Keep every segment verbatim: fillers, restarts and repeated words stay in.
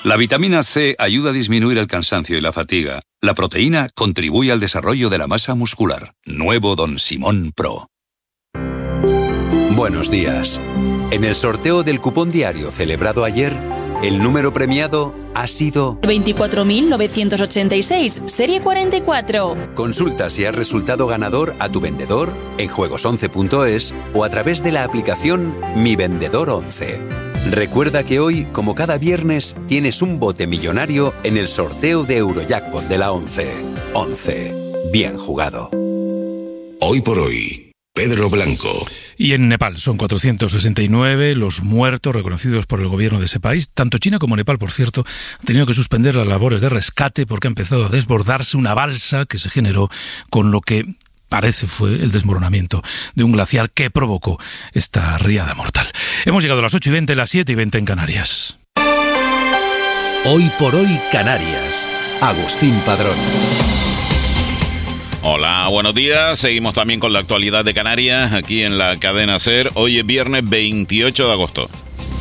La vitamina C ayuda a disminuir el cansancio y la fatiga. La proteína contribuye al desarrollo de la masa muscular. Nuevo Don Simón Pro. Buenos días. En el sorteo del cupón diario celebrado ayer, el número premiado ha sido veinticuatro mil novecientos ochenta y seis, serie cuarenta y cuatro. Consulta si has resultado ganador a tu vendedor en juegos once punto es o a través de la aplicación Mi Vendedor once. Recuerda que hoy, como cada viernes, tienes un bote millonario en el sorteo de Eurojackpot de la once. once. Bien jugado. Hoy por hoy, Pedro Blanco. Y en Nepal son cuatrocientos sesenta y nueve los muertos reconocidos por el gobierno de ese país. Tanto China como Nepal, por cierto, han tenido que suspender las labores de rescate porque ha empezado a desbordarse una balsa que se generó con lo que parece fue el desmoronamiento de un glaciar que provocó esta riada mortal. Hemos llegado a las ocho y veinte, las siete y veinte en Canarias. Hoy por hoy, Canarias. Agustín Padrón. Hola, buenos días. Seguimos también con la actualidad de Canarias aquí en la cadena SER. Hoy es viernes veintiocho de agosto.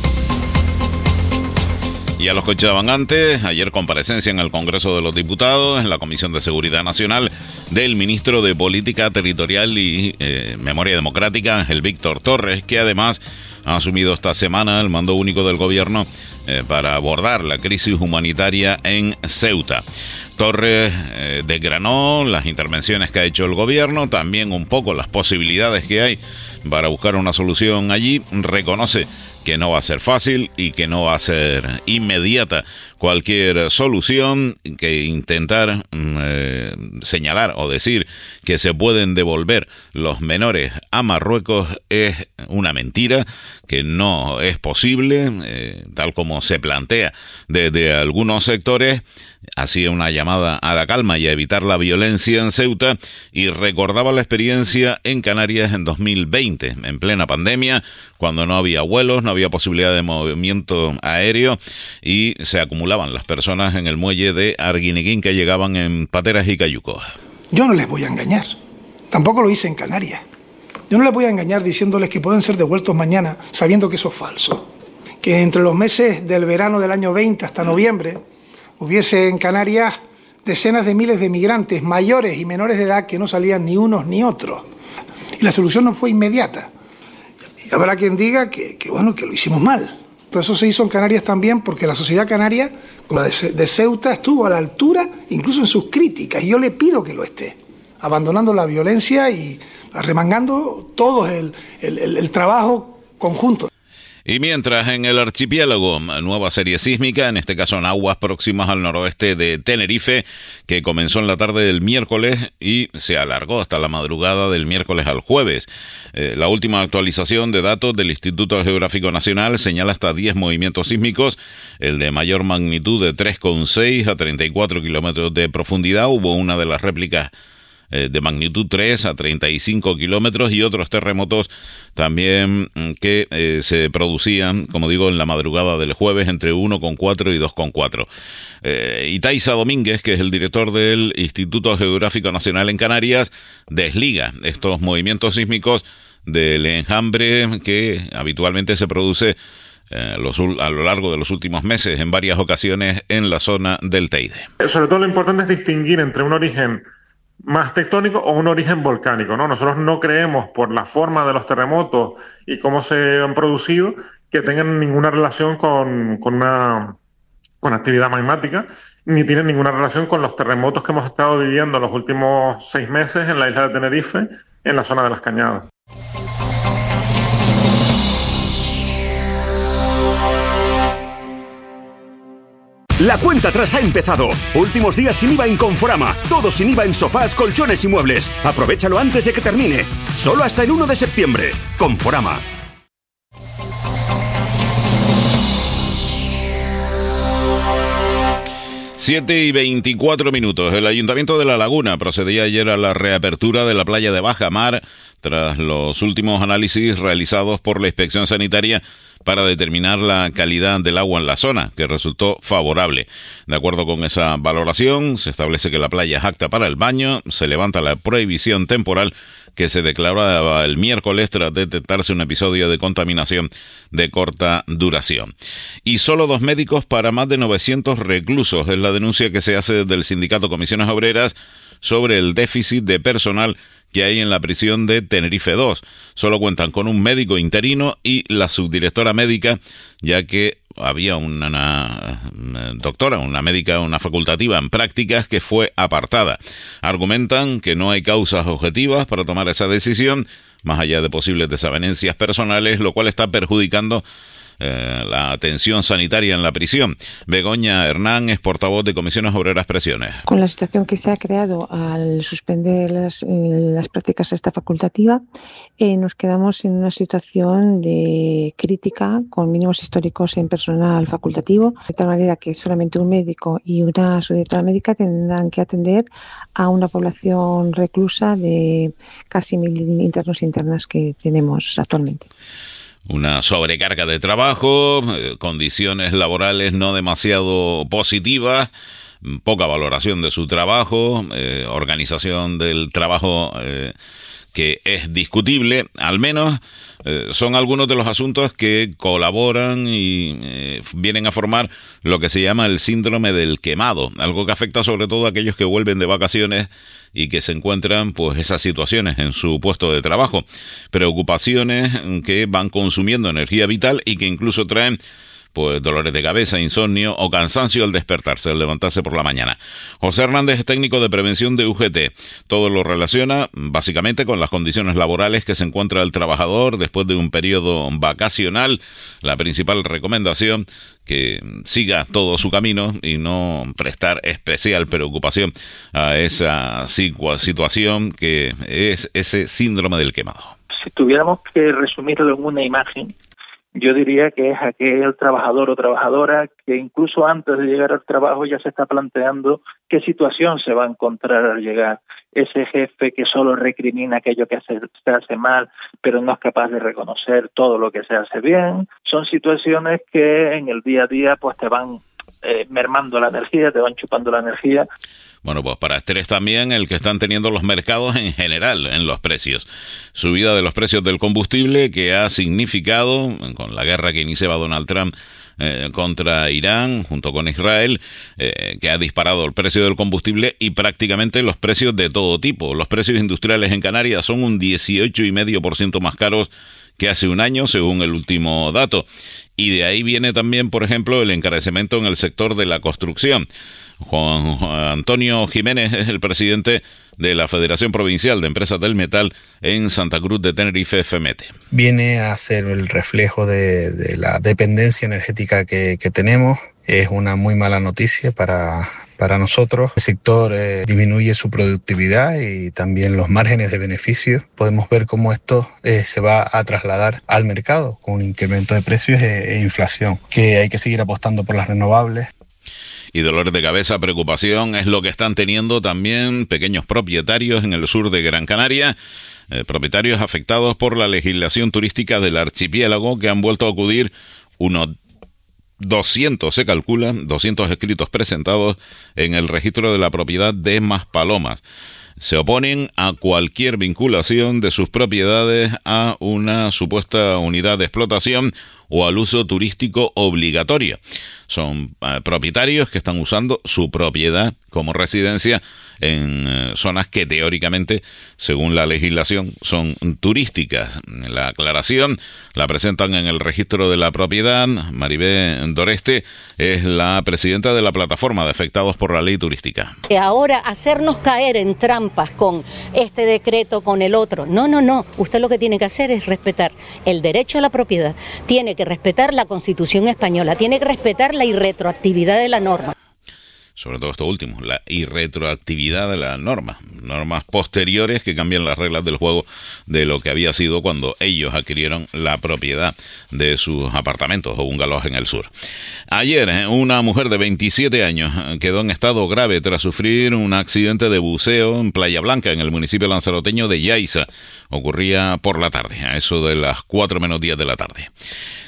Ya lo escuchaban antes, ayer comparecencia en el Congreso de los Diputados, en la Comisión de Seguridad Nacional, del ministro de Política Territorial y eh, Memoria Democrática, Ángel Víctor Torres, que además ha asumido esta semana el mando único del gobierno eh, para abordar la crisis humanitaria en Ceuta. Torres eh, desgranó las intervenciones que ha hecho el gobierno, también un poco las posibilidades que hay para buscar una solución allí. Reconoce que no va a ser fácil y que no va a ser inmediata cualquier solución, que intentar eh, señalar o decir que se pueden devolver los menores a Marruecos es una mentira, que no es posible, eh, tal como se plantea desde algunos sectores. Hacía una llamada a la calma y a evitar la violencia en Ceuta y recordaba la experiencia en Canarias en dos mil veinte, en plena pandemia, cuando no había vuelos, no había posibilidad de movimiento aéreo y se acumulaban las personas en el muelle de Arguineguín que llegaban en pateras y cayucos. Yo no les voy a engañar, tampoco lo hice en Canarias. Yo no les voy a engañar diciéndoles que pueden ser devueltos mañana sabiendo que eso es falso. Que entre los meses del verano del año veinte hasta noviembre hubiese en Canarias decenas de miles de migrantes mayores y menores de edad que no salían ni unos ni otros. Y la solución no fue inmediata. Y habrá quien diga que, que, bueno, que lo hicimos mal. Todo eso se hizo en Canarias también porque la sociedad canaria, como la de Ceuta, estuvo a la altura, incluso en sus críticas. Y yo le pido que lo esté, abandonando la violencia y arremangando todo el, el, el, el trabajo conjunto. Y mientras en el archipiélago, nueva serie sísmica, en este caso en aguas próximas al noroeste de Tenerife, que comenzó en la tarde del miércoles y se alargó hasta la madrugada del miércoles al jueves. Eh, la última actualización de datos del Instituto Geográfico Nacional señala hasta diez movimientos sísmicos, el de mayor magnitud de tres coma seis a treinta y cuatro kilómetros de profundidad. Hubo una de las réplicas de magnitud tres a treinta y cinco kilómetros y otros terremotos también que eh, se producían, como digo, en la madrugada del jueves entre uno coma cuatro y dos coma cuatro. Eh, Itaiza Domínguez, que es el director del Instituto Geográfico Nacional en Canarias, desliga estos movimientos sísmicos del enjambre que habitualmente se produce eh, los, a lo largo de los últimos meses en varias ocasiones en la zona del Teide. Sobre todo lo importante es distinguir entre un origen más tectónico o un origen volcánico, ¿no? Nosotros no creemos, por la forma de los terremotos y cómo se han producido, que tengan ninguna relación con, con una con actividad magmática, ni tienen ninguna relación con los terremotos que hemos estado viviendo los últimos seis meses en la isla de Tenerife, en la zona de las Cañadas. La cuenta atrás ha empezado. Últimos días sin I V A en Conforama. Todo sin I V A en sofás, colchones y muebles. Aprovechalo antes de que termine. Solo hasta el uno de septiembre. Conforama. siete y veinticuatro minutos. El Ayuntamiento de La Laguna procedía ayer a la reapertura de la playa de Bajamar tras los últimos análisis realizados por la Inspección Sanitaria para determinar la calidad del agua en la zona, que resultó favorable. De acuerdo con esa valoración, se establece que la playa es apta para el baño, se levanta la prohibición temporal que se declaraba el miércoles tras detectarse un episodio de contaminación de corta duración. Y solo dos médicos para más de novecientos reclusos es la denuncia que se hace desde el sindicato Comisiones Obreras sobre el déficit de personal que hay en la prisión de Tenerife dos. Solo cuentan con un médico interino y la subdirectora médica, ya que había una, una doctora, una médica, una facultativa en prácticas que fue apartada. Argumentan que no hay causas objetivas para tomar esa decisión, más allá de posibles desavenencias personales, lo cual está perjudicando Eh, la atención sanitaria en la prisión. Begoña Hernán es portavoz de Comisiones Obreras Presiones. Con la situación que se ha creado al suspender las, eh, las prácticas esta facultativa, eh, nos quedamos en una situación de crítica con mínimos históricos en personal facultativo, de tal manera que solamente un médico y una subdirectora médica tendrán que atender a una población reclusa de casi mil internos e internas que tenemos actualmente. Una sobrecarga de trabajo, eh, condiciones laborales no demasiado positivas, poca valoración de su trabajo, eh, organización del trabajo eh, que es discutible. Al menos eh, son algunos de los asuntos que colaboran y eh, vienen a formar lo que se llama el síndrome del quemado, algo que afecta sobre todo a aquellos que vuelven de vacaciones y que se encuentran pues esas situaciones en su puesto de trabajo, preocupaciones que van consumiendo energía vital y que incluso traen pues dolores de cabeza, insomnio o cansancio al despertarse, al levantarse por la mañana. José Hernández es técnico de prevención de U G T. Todo lo relaciona básicamente con las condiciones laborales que se encuentra el trabajador después de un periodo vacacional. La principal recomendación, que siga todo su camino y no prestar especial preocupación a esa situación que es ese síndrome del quemado. Si tuviéramos que resumirlo en una imagen, yo diría que es aquel trabajador o trabajadora que incluso antes de llegar al trabajo ya se está planteando qué situación se va a encontrar al llegar. Ese jefe que solo recrimina aquello que se, se hace mal, pero no es capaz de reconocer todo lo que se hace bien. Son situaciones que en el día a día pues te van eh, mermando la energía, te van chupando la energía. Bueno, pues para estrés también el que están teniendo los mercados en general en los precios. Subida de los precios del combustible que ha significado, con la guerra que iniciaba Donald Trump eh, contra Irán, junto con Israel, eh, que ha disparado el precio del combustible y prácticamente los precios de todo tipo. Los precios industriales en Canarias son un dieciocho coma cinco por ciento más caros que hace un año, según el último dato. Y de ahí viene también, por ejemplo, el encarecimiento en el sector de la construcción. Juan Antonio Jiménez es el presidente de la Federación Provincial de Empresas del Metal en Santa Cruz de Tenerife, FEMETE. Viene a ser el reflejo de, de la dependencia energética que, que tenemos. Es una muy mala noticia para, para nosotros. El sector eh, disminuye su productividad y también los márgenes de beneficio. Podemos ver cómo esto eh, se va a trasladar al mercado con un incremento de precios e, e inflación, que hay que seguir apostando por las renovables. Y dolores de cabeza, preocupación es lo que están teniendo también pequeños propietarios en el sur de Gran Canaria, eh, propietarios afectados por la legislación turística del archipiélago, que han vuelto a acudir unos doscientos, se calcula, doscientos escritos presentados en el registro de la propiedad de Maspalomas. Se oponen a cualquier vinculación de sus propiedades a una supuesta unidad de explotación o al uso turístico obligatorio. Son eh, propietarios que están usando su propiedad como residencia en eh, zonas que teóricamente, según la legislación, son turísticas. La aclaración la presentan en el registro de la propiedad. Maribé Doreste es la presidenta de la plataforma de afectados por la ley turística. Ahora hacernos caer en trampas con este decreto, con el otro. No, no, no. Usted lo que tiene que hacer es respetar el derecho a la propiedad. Tiene que respetar la Constitución española. Tiene que respetar la irretroactividad de la norma. Sobre todo esto último, la irretroactividad de la norma, normas posteriores que cambian las reglas del juego de lo que había sido cuando ellos adquirieron la propiedad de sus apartamentos o bungalows en el sur. Ayer, una mujer de veintisiete años quedó en estado grave tras sufrir un accidente de buceo en Playa Blanca, en el municipio lanzaroteño de Yaiza. Ocurría por la tarde, a eso de las cuatro menos diez de la tarde.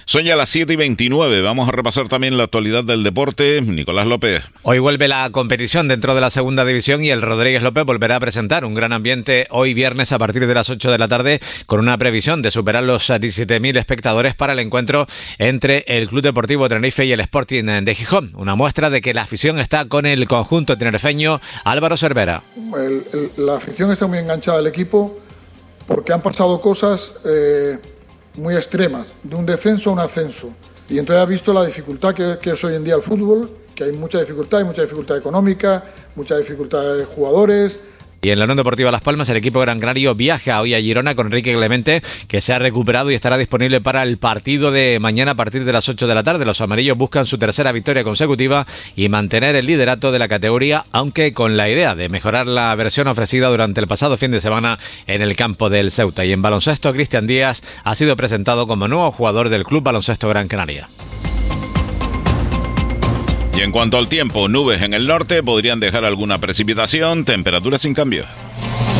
Son ya las siete y veintinueve. Vamos a repasar también la actualidad del deporte. Nicolás López. Hoy vuelve la competición dentro de la segunda división y el Rodríguez López volverá a presentar un gran ambiente hoy viernes a partir de las ocho de la tarde con una previsión de superar los diecisiete mil espectadores para el encuentro entre el Club Deportivo Tenerife y el Sporting de Gijón. Una muestra de que la afición está con el conjunto tinerfeño. Álvaro Cervera. El, el, la afición está muy enganchada al equipo porque han pasado cosas eh, muy extremas, de un descenso a un ascenso. Y entonces ha visto la dificultad que, que es hoy en día el fútbol, que hay mucha dificultad, hay mucha dificultad económica, mucha dificultad de jugadores. Y en la Unión Deportiva Las Palmas, el equipo gran canario viaja hoy a Girona con Enrique Clemente, que se ha recuperado y estará disponible para el partido de mañana a partir de las ocho de la tarde. Los amarillos buscan su tercera victoria consecutiva y mantener el liderato de la categoría, aunque con la idea de mejorar la versión ofrecida durante el pasado fin de semana en el campo del Ceuta. Y en baloncesto, Cristian Díaz ha sido presentado como nuevo jugador del Club Baloncesto Gran Canaria. Y en cuanto al tiempo, nubes en el norte podrían dejar alguna precipitación, temperaturas sin cambio.